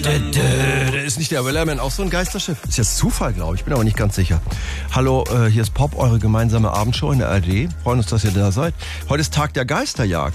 Ist nicht der Wellerman auch so ein Geisterschiff? Ist jetzt Zufall, glaube ich. Bin aber nicht ganz sicher. Hallo, hier ist Pop, eure gemeinsame Abendshow in der ARD. Freuen uns, dass ihr da seid. Heute ist Tag der Geisterjagd.